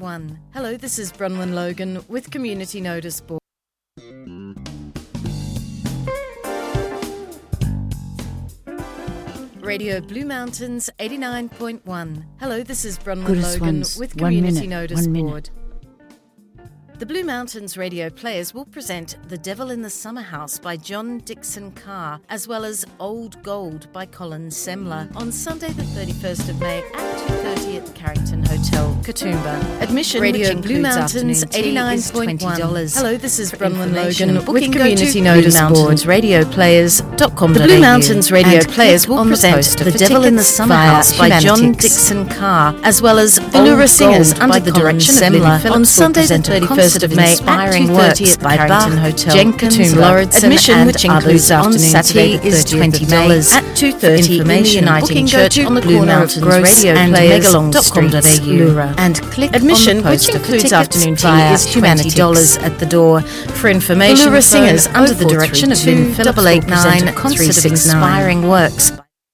89.1. Hello, this is Bronwyn Logan with Community Notice Board. Radio Blue Mountains 89.1. Hello, this is Bronwyn Logan with Community Notice Board. The Blue Mountains radio players will present The Devil in the Summer House by John Dixon Carr, as well as Old Gold by Colin Semler on Sunday the 31st of May at 2:30 at the Carrington Hotel, Katoomba. Admission, Radio Blue Mountains 89.1. $20. Hello, this is Bronwyn Logan with Community Notice Board. RadioPlayers.com.au. The Blue Mountains radio players will present The Devil in the Summer House by John Dixon Carr, as well as The Lura Singers under the direction of Semler on Sunday the 31st of May at 2:30 at the Carrington Hotel, Jenkins, Lauritsen, admission, which includes on Saturday, is $20 at 2:30 in the Uniting Church on the corner of Gross and Megalong Streets, Lura. And click admission, on the poster, which includes afternoon tea, is $20 at the door. For information, the Lura Singers under the direction of Lynn Phillips will present a concert of inspiring works.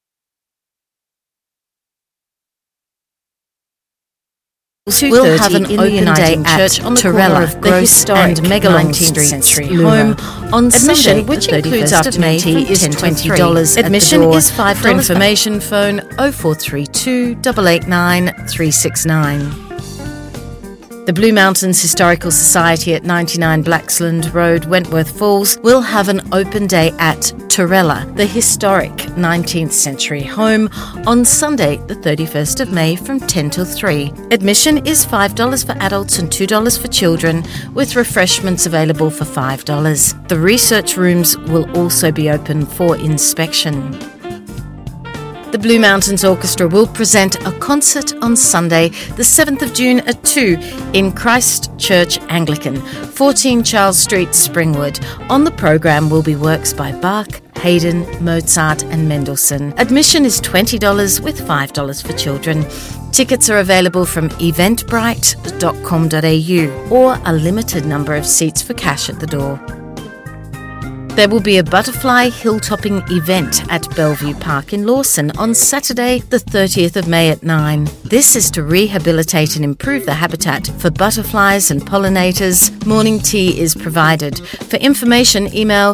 2:30 will have an open day at on the Torella of Gross and Megalong Streets, home on Sunday, which includes afternoon tea, is $20. Admission is $5. For information, phone 0432 889 369. The Blue Mountains Historical Society at 99 Blacksland Road, Wentworth Falls, will have an open day at Torella, the historic 19th century home, on Sunday the 31st of May from 10 till 3. Admission is $5 for adults and $2 for children, with refreshments available for $5. The research rooms will also be open for inspection. The Blue Mountains Orchestra will present a concert on Sunday, the 7th of June at 2 in Christ Church Anglican, 14 Charles Street, Springwood. On the programme will be works by Bach, Haydn, Mozart and Mendelssohn. Admission is $20 with $5 for children. Tickets are available from eventbrite.com.au or a limited number of seats for cash at the door. There will be a butterfly hill-topping event at Bellevue Park in Lawson on Saturday, the 30th of May at 9. This is to rehabilitate and improve the habitat for butterflies and pollinators. Morning tea is provided. For information, email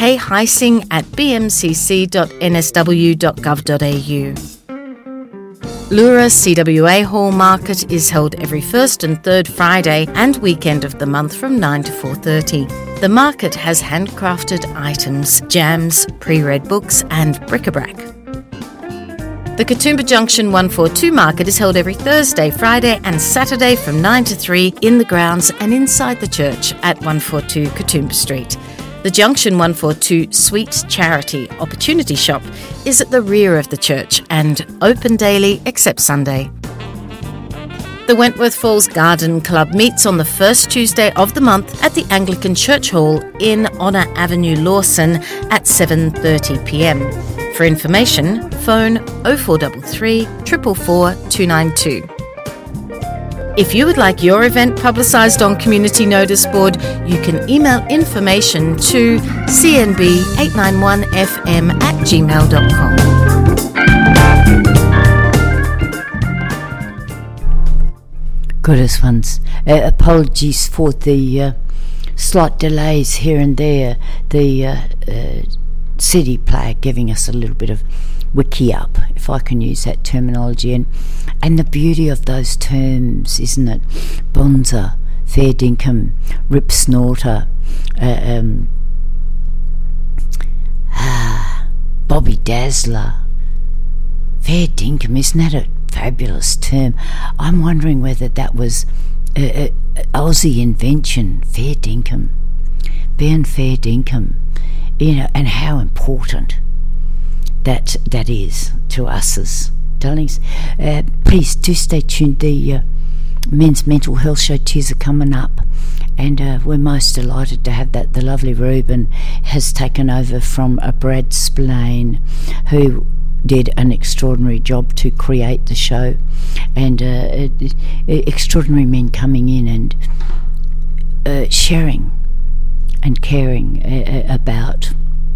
kheising@bmcc.nsw.gov.au. Lura CWA Hall Market is held every first and third Friday and weekend of the month from 9 to 4:30. The market has handcrafted items, jams, pre-read books and bric-a-brac. The Katoomba Junction 142 Market is held every Thursday, Friday and Saturday from 9 to 3 in the grounds and inside the church at 142 Katoomba Street. The Junction 142 Sweet Charity Opportunity Shop is at the rear of the church and open daily except Sunday. The Wentworth Falls Garden Club meets on the first Tuesday of the month at the Anglican Church Hall in Honour Avenue, Lawson at 7:30 p.m. For information, phone 0433 444 292. If you would like your event publicised on Community Notice Board, you can email information to cnb891fm@gmail.com. Goodness ones. Apologies for the slight delays here and there. The CD player giving us a little bit of wiki up, if I can use that terminology, and the beauty of those terms, isn't it? Bonza, fair dinkum, rip snorter, Bobby Dazzler, fair dinkum, isn't that a fabulous term? I'm wondering whether that was Aussie invention, fair dinkum, being fair dinkum, you know, and how important that is to us as darlings. Please do stay tuned. The men's mental health show Tears are coming up, and we're most delighted to have that. The lovely Ruben has taken over from Brad Spillane, who did an extraordinary job to create the show, and extraordinary men coming in and sharing and caring about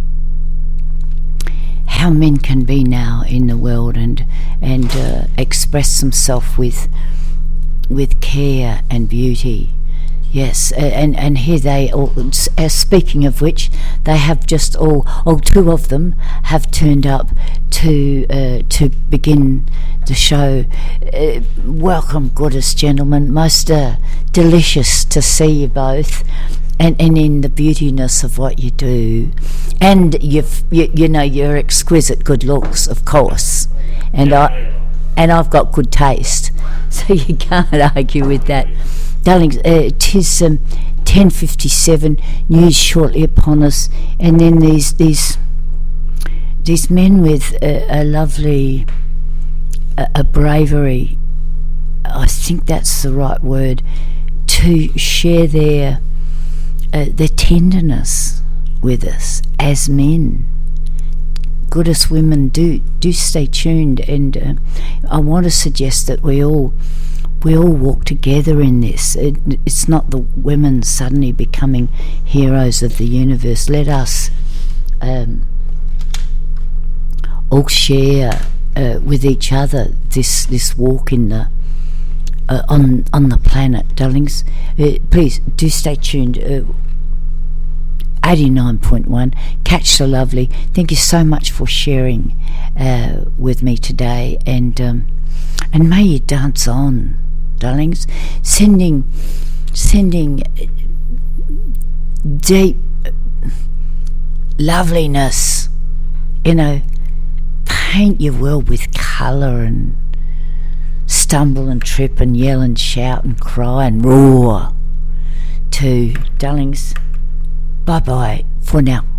how men can be now in the world and express themselves with with care and beauty. Yes, and here they all, speaking of which, they have just two of them have turned up to begin the show. Welcome, gorgeous gentlemen. Most delicious to see you both, and in the beautiness of what you do, and your exquisite good looks, of course, and I've got good taste, so you can't argue with that. Darlings, it is 10:57, news shortly upon us, and then these men with a lovely a bravery, I think that's the right word, to share their tenderness with us as men. Goddess women, do stay tuned, and I want to suggest that we all walk together in this. It's not the women suddenly becoming heroes of the universe. Let us all share with each other this walk in the on the planet, darlings. Please do stay tuned. 89.1, Catch the Lovely. Thank you so much for sharing with me today, and may you dance on, darlings, sending deep loveliness, paint your world with colour, and stumble and trip and yell and shout and cry and roar to, darlings. Bye bye for now.